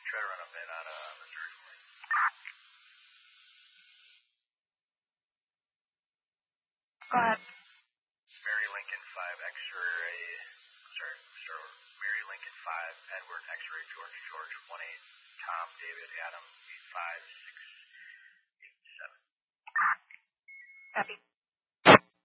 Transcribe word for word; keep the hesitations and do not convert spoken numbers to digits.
Try to run a bit on uh, Missouri for me. Go ahead. Mary Lincoln five X-ray. Sorry, sorry. Mary Lincoln five Edward X-ray George George one eight Tom David Adam eight five six eight seven. Copy.